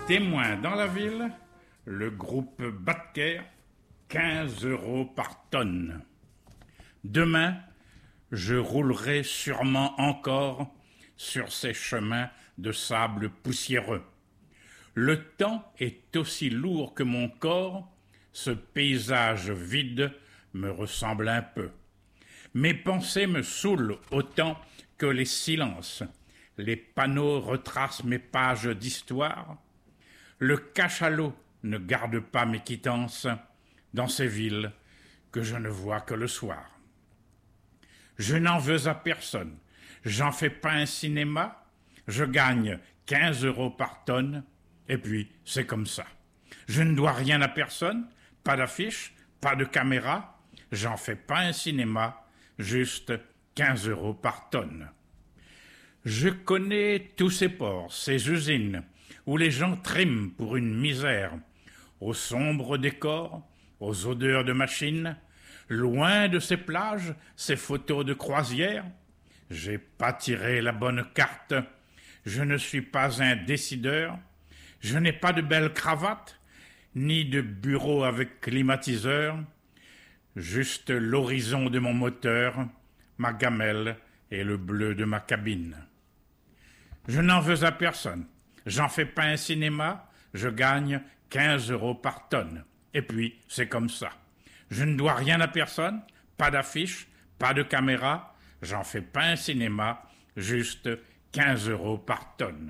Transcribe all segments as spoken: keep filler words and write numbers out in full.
Témoin dans la ville, le groupe Batker, quinze euros par tonne. Demain, je roulerai sûrement encore sur ces chemins de sable poussiéreux. Le temps est aussi lourd que mon corps, ce paysage vide me ressemble un peu. Mes pensées me saoulent autant que les silences. Les panneaux retracent mes pages d'histoire. Le cachalot ne garde pas mes quittances dans ces villes que je ne vois que le soir. Je n'en veux à personne, j'en fais pas un cinéma, je gagne quinze euros par tonne, et puis c'est comme ça. Je ne dois rien à personne, pas d'affiche, pas de caméra, j'en fais pas un cinéma, juste quinze euros par tonne. Je connais tous ces ports, ces usines, où les gens triment pour une misère, aux sombres décors, aux odeurs de machines, loin de ces plages, ces photos de croisière. J'ai pas tiré la bonne carte, je ne suis pas un décideur, je n'ai pas de belle cravate, ni de bureau avec climatiseur, juste l'horizon de mon moteur, ma gamelle et le bleu de ma cabine. Je n'en veux à personne, j'en fais pas un cinéma, je gagne quinze euros par tonne. Et puis, c'est comme ça. Je ne dois rien à personne, pas d'affiche, pas de caméra, j'en fais pas un cinéma, juste quinze euros par tonne.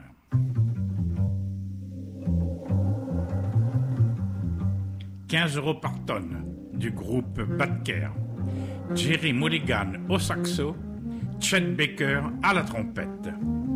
quinze euros par tonne du groupe Batker. Jerry Mulligan au saxo, Chet Baker à la trompette.